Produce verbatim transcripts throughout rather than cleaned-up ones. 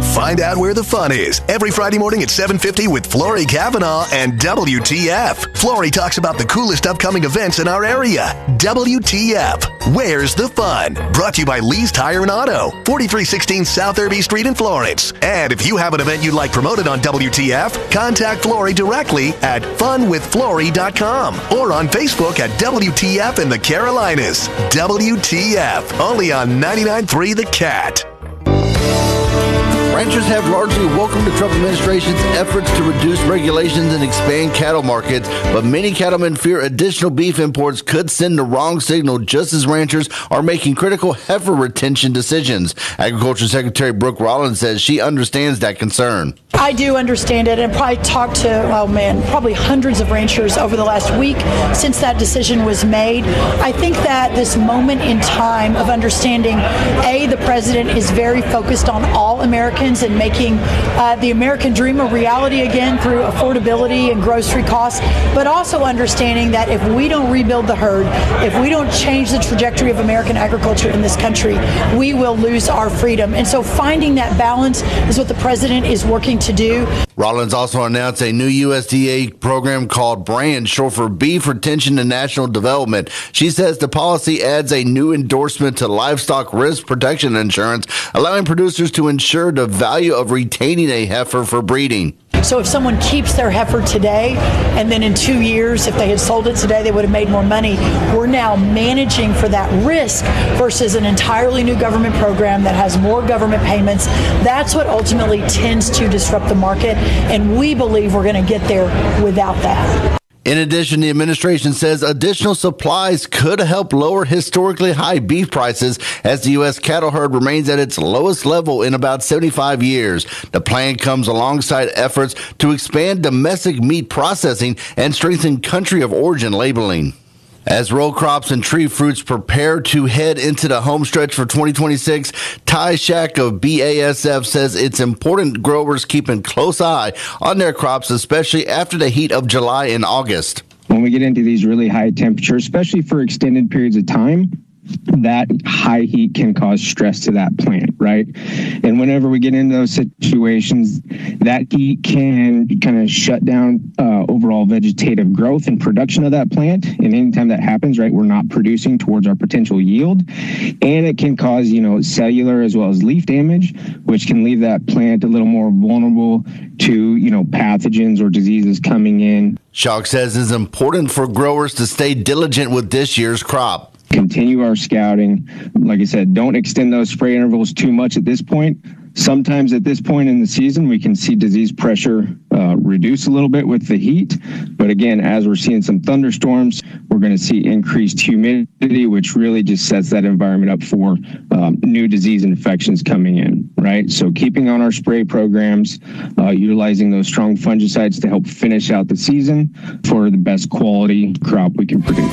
Find out where the fun is every Friday morning at seven fifty with Flory Cavanaugh and W T F. Flory talks about the coolest upcoming events in our area. W T F. Where's the fun? Brought to you by Lee's Tire and Auto, forty-three sixteen South Irby Street in Florence. And if you have an event you'd like promoted on W T F, contact Flory directly at fun with flory dot com or on Facebook at W T F in the Carolinas. W T F, only on ninety-nine point three The Cat. Ranchers have largely welcomed the Trump administration's efforts to reduce regulations and expand cattle markets, but many cattlemen fear additional beef imports could send the wrong signal just as ranchers are making critical heifer retention decisions. Agriculture Secretary Brooke Rollins says she understands that concern. I do understand it, and probably talked to, oh man, probably hundreds of ranchers over the last week since that decision was made. I think that this moment in time of understanding, A, the president is very focused on all Americans and making uh, the American dream a reality again through affordability and grocery costs, but also understanding that if we don't rebuild the herd, if we don't change the trajectory of American agriculture in this country, we will lose our freedom. And so finding that balance is what the president is working to do. Rollins also announced a new U S D A program called BRAND, short for Beef Retention and National Development. She says the policy adds a new endorsement to livestock risk protection insurance, allowing producers to ensure the value of retaining a heifer for breeding. So if someone keeps their heifer today, and then in two years, if they had sold it today, they would have made more money. We're now managing for that risk versus an entirely new government program that has more government payments. That's what ultimately tends to disrupt the market, and we believe we're going to get there without that. In addition, the administration says additional supplies could help lower historically high beef prices as the U S cattle herd remains at its lowest level in about seventy-five years. The plan comes alongside efforts to expand domestic meat processing and strengthen country of origin labeling. As row crops and tree fruits prepare to head into the home stretch for twenty twenty-six, Ty Shack of B A S F says it's important growers keep a close eye on their crops, especially after the heat of July and August. When we get into these really high temperatures, especially for extended periods of time, that high heat can cause stress to that plant, right? And whenever we get into those situations, that heat can kind of shut down uh, overall vegetative growth and production of that plant. And anytime that happens, right, we're not producing towards our potential yield. And it can cause, you know, cellular as well as leaf damage, which can leave that plant a little more vulnerable to, you know, pathogens or diseases coming in. Shack says it's important for growers to stay diligent with this year's crop. Continue our scouting. Like I said, don't extend those spray intervals too much at this point. Sometimes at this point in the season, we can see disease pressure uh, reduce a little bit with the heat. But again, as we're seeing some thunderstorms, we're going to see increased humidity, which really just sets that environment up for um, new disease infections coming in, right? So keeping on our spray programs, uh, utilizing those strong fungicides to help finish out the season for the best quality crop we can produce.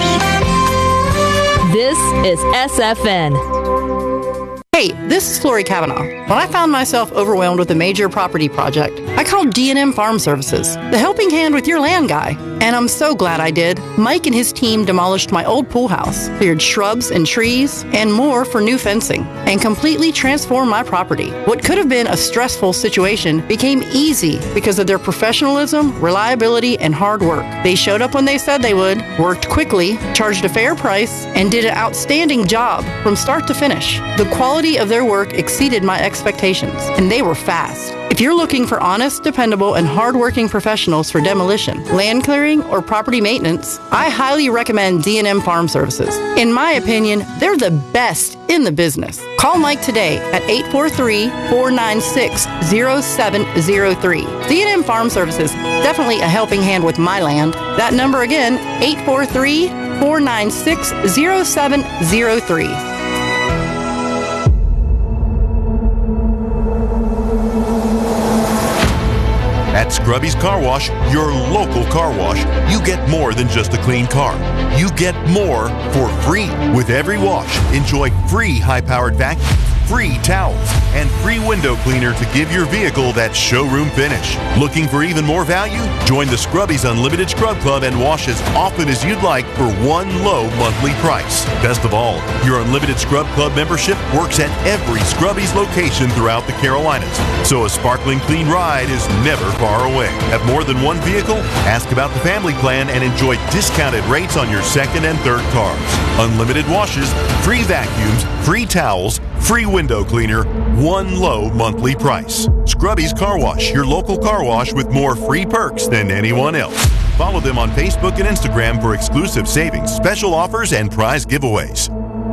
This is S F N. Hey, this is Flory Cavanaugh. When I found myself overwhelmed with a major property project, I called D and M Farm Services, the helping hand with your land guy. And I'm so glad I did. Mike and his team demolished my old pool house, cleared shrubs and trees, and more for new fencing, and completely transformed my property. What could have been a stressful situation became easy because of their professionalism, reliability, and hard work. They showed up when they said they would, worked quickly, charged a fair price, and did an outstanding job from start to finish. The quality of their work exceeded my expectations, and they were fast. If you're looking for honest, dependable, and hardworking professionals for demolition, land clearing, or property maintenance, I highly recommend D and M Farm Services. In my opinion, they're the best in the business. Call Mike today at eight four three, four nine six, zero seven zero three. D and M Farm Services, definitely a helping hand with my land. That number again, eight four three, four nine six, zero seven zero three. At Scrubby's Car Wash, your local car wash, you get more than just a clean car. You get more for free. With every wash, enjoy free high-powered vacuums, free towels, and free window cleaner to give your vehicle that showroom finish. Looking for even more value? Join the Scrubbies Unlimited Scrub Club and wash as often as you'd like for one low monthly price. Best of all, your Unlimited Scrub Club membership works at every Scrubbies location throughout the Carolinas, so a sparkling clean ride is never far away. Have more than one vehicle? Ask about the family plan and enjoy discounted rates on your second and third cars. Unlimited washes, free vacuums, free towels, free window cleaner, one low monthly price. Scrubbies Car Wash, your local car wash with more free perks than anyone else. Follow them on Facebook and Instagram for exclusive savings, special offers, and prize giveaways.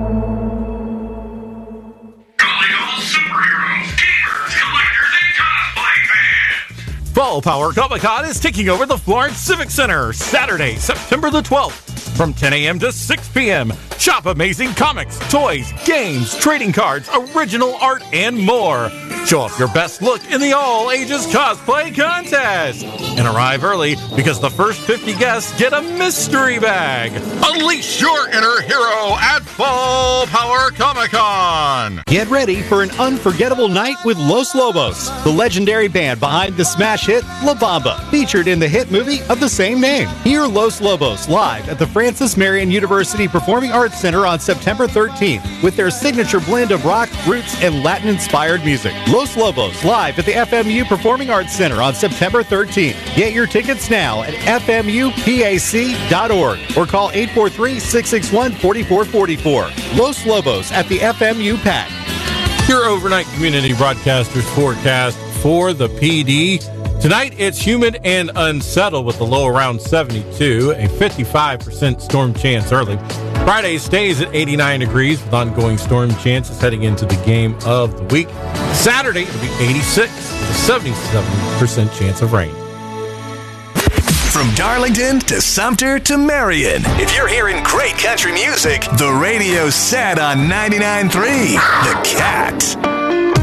Fall Power Comic-Con is taking over the Florence Civic Center Saturday, September the twelfth from ten a.m. to six p.m. Shop amazing comics, toys, games, trading cards, original art, and more. Show off your best look in the all-ages cosplay contest. And arrive early because the first fifty guests get a mystery bag. Unleash your inner hero at Fall Power Comic-Con. Get ready for an unforgettable night with Los Lobos, the legendary band behind the smash hit La Bamba, featured in the hit movie of the same name. Hear Los Lobos live at the Francis Marion University Performing Arts Center on September thirteenth with their signature blend of rock, roots, and Latin-inspired music. Los Lobos live at the F M U Performing Arts Center on September thirteenth. Get your tickets now at f m u p a c dot org or call eight four three, six six one, four four four four. Los Lobos at the F M U P A C. Your overnight community broadcasters forecast for the P D. Tonight, it's humid and unsettled with a low around seventy-two, a fifty-five percent storm chance early. Friday stays at eighty-nine degrees with ongoing storm chances heading into the game of the week. Saturday, it'll be eighty-six with a seventy-seven percent chance of rain. From Darlington to Sumter to Marion, if you're hearing great country music, the radio's set on ninety-nine point three The Cat.